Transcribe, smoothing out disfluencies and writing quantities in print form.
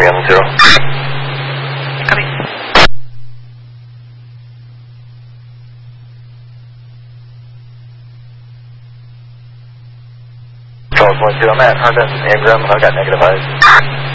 Indian 0. Copy. Charles 1-0, Matt, Herndon, Ingram, I've got negative eyes.